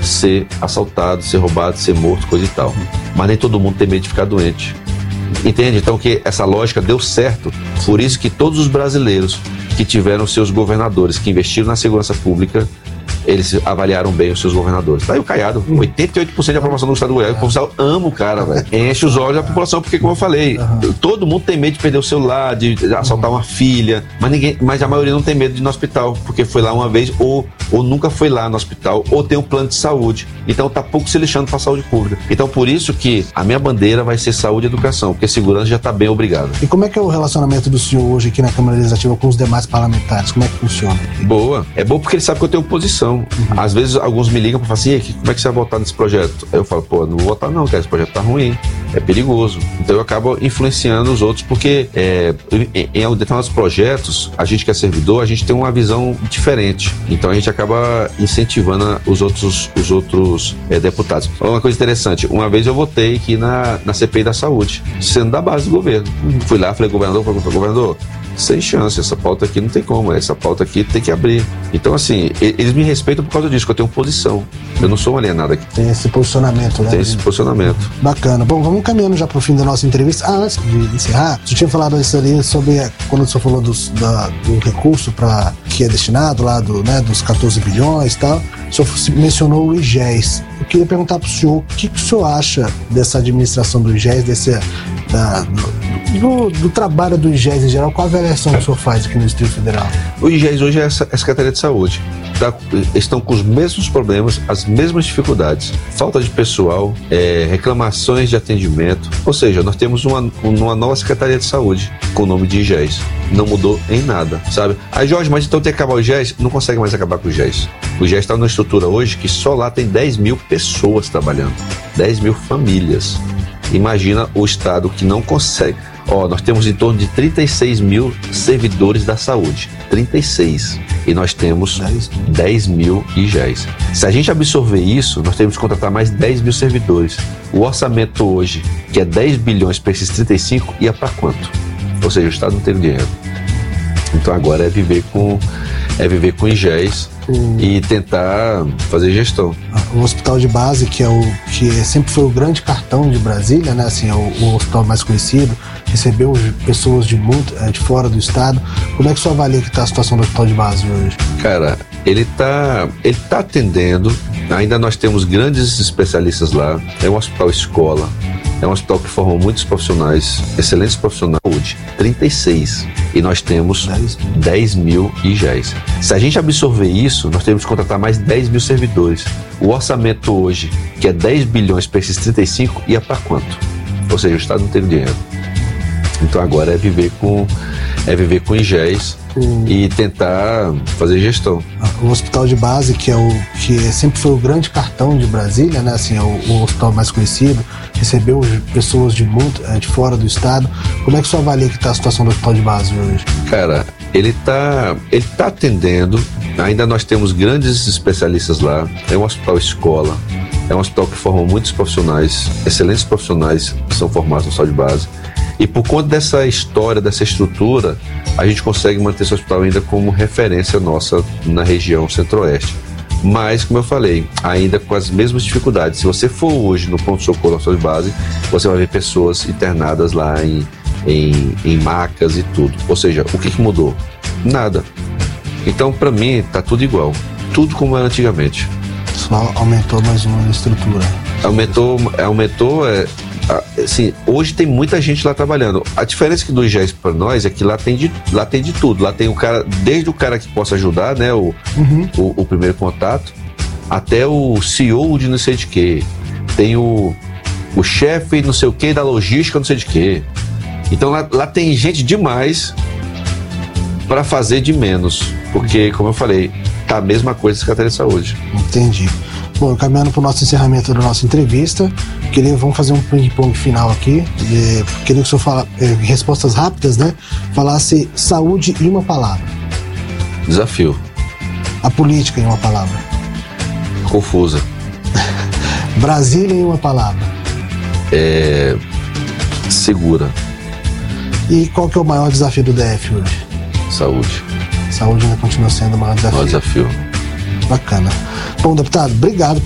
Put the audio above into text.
ser assaltado, ser roubado, ser morto, coisa e tal. Mas nem todo mundo tem medo de ficar doente. Entende? Então que essa lógica deu certo. Por isso que todos os brasileiros que tiveram seus governadores, que investiram na segurança pública, eles avaliaram bem os seus governadores. Tá aí o Caiado, 88% de aprovação do estado do Goiás. O pessoal ama o cara, velho. Enche os olhos da população, porque, como eu falei, todo mundo tem medo de perder o celular, de assaltar uma filha, mas a maioria não tem medo de ir no hospital, porque foi lá uma vez, ou nunca foi lá no hospital, ou tem um plano de saúde. Então tá pouco se lixando pra saúde pública. Então por isso que a minha bandeira vai ser saúde e educação, porque segurança já tá bem obrigado. E como é que é o relacionamento do senhor hoje aqui na Câmara Legislativa com os demais parlamentares? Como é que funciona? Boa. É bom porque ele sabe que eu tenho posição. Às vezes alguns me ligam para falar assim, como é que você vai votar nesse projeto? Aí eu falo, não vou votar não, cara, esse projeto tá ruim, é perigoso. Então eu acabo influenciando os outros, porque em determinados projetos, a gente que é servidor, a gente tem uma visão diferente. Então a gente acaba incentivando os outros deputados. Uma coisa interessante, uma vez eu votei aqui na CPI da saúde, sendo da base do governo. Fui lá, falei, governador, sem chance, essa pauta aqui não tem como, essa pauta aqui tem que abrir. Então, assim, eles me respeitam por causa disso, que eu tenho posição. Eu não sou um alienado aqui. Tem esse posicionamento, né? Tem esse posicionamento. Bacana. Bom, vamos caminhando já pro fim da nossa entrevista. Antes de encerrar, você tinha falado isso ali sobre, quando o senhor falou do recurso que é destinado lá, dos 14 bilhões e tal, o senhor mencionou o IGES. Eu queria perguntar pro senhor, o que o senhor acha dessa administração do IGES, do trabalho do IGES em geral? Qual a avaliação que o senhor faz aqui no Distrito Federal? O IGES hoje é a Secretaria de Saúde. Estão com os mesmos problemas, as mesmas dificuldades. Falta de pessoal, reclamações de atendimento. Ou seja, nós temos uma nova Secretaria de Saúde com o nome de IGES. Não mudou em nada, sabe? Aí, Jorge, mas então tem que acabar o IGES? Não consegue mais acabar com o IGES. O IGES está numa estrutura hoje que só lá tem 10 mil pessoas trabalhando. 10 mil famílias. Imagina o estado que não consegue. Nós temos em torno de 36 mil servidores da saúde. 36. E nós temos 10 mil IGES. Se a gente absorver isso, nós temos que contratar mais 10 mil servidores. O orçamento hoje, que é 10 bilhões para esses 35, ia para quanto? Ou seja, o estado não tem dinheiro. Então agora é viver com IGES e tentar fazer gestão. O hospital de base, que sempre foi o grande cartão de Brasília, né? Assim, é o hospital mais conhecido, recebeu pessoas de fora do estado. Como é que o senhor avalia que está a situação do hospital de base hoje? Cara, ele tá atendendo. Ainda nós temos grandes especialistas lá. É um hospital escola. É um hospital que forma muitos profissionais, excelentes profissionais de saúde. 36. E nós temos 10 mil IGES. Se a gente absorver isso, nós temos que contratar mais 10 mil servidores. O orçamento hoje, que é 10 bilhões para esses 35, ia para quanto? Ou seja, o estado não tem dinheiro. Então agora é viver com IGES e tentar fazer gestão. O hospital de base, que sempre foi o grande cartão de Brasília, né? Assim, é o hospital mais conhecido, recebeu pessoas de fora do estado. Como é que o senhor avalia que está a situação do hospital de base hoje? Cara, ele tá atendendo. Ainda nós temos grandes especialistas lá. É um hospital escola. É um hospital que forma muitos profissionais, excelentes profissionais que são formados no hospital de base. E por conta dessa história, dessa estrutura, a gente consegue manter esse hospital ainda como referência nossa na região centro-oeste. Mas, como eu falei, ainda com as mesmas dificuldades. Se você for hoje no pronto-socorro do hospital de base, você vai ver pessoas internadas lá em macas e tudo. Ou seja, o que mudou? Nada. Então, para mim, tá tudo igual. Tudo como era antigamente. Só aumentou mais uma estrutura. Aumentou. Assim, hoje tem muita gente lá trabalhando. A diferença do IGES para nós é que lá tem de tudo. Lá tem o cara, desde o cara que possa ajudar, né, o primeiro contato, até o CEO de não sei de quê. Tem o chefe não sei o quê da logística não sei de quê. Então lá tem gente demais para fazer de menos. Porque, como eu falei, tá a mesma coisa da Secretaria de Saúde. Entendi. Bom, caminhando para o nosso encerramento da nossa entrevista, vamos fazer um ping-pong final aqui. Queria que o senhor falasse, respostas rápidas, né? Falasse saúde em uma palavra. Desafio. A política em uma palavra. Confusa. Brasília em uma palavra. Segura. E qual que é o maior desafio do DF hoje? Saúde. Saúde ainda continua sendo o maior desafio. Maior desafio. Bacana. Bom, deputado, obrigado